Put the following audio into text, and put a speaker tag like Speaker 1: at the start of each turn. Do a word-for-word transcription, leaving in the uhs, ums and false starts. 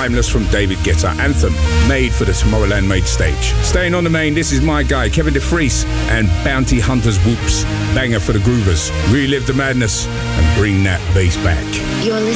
Speaker 1: Timeless from David Guetta, anthem made for the Tomorrowland main stage. Staying on the main, this is my guy, Kevin DeFries and Bounty Hunters Whoops, banger for the groovers. Relive the madness and bring that bass back.
Speaker 2: You're listening